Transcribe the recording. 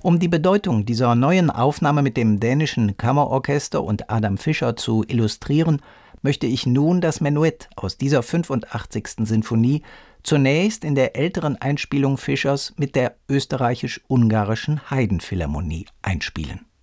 Um die Bedeutung dieser neuen Aufnahme mit dem dänischen Kammerorchester und Adam Fischer zu illustrieren, möchte ich nun das Menuett aus dieser 85. Sinfonie zunächst in der älteren Einspielung Fischers mit der österreichisch-ungarischen Haydn-Philharmonie einspielen.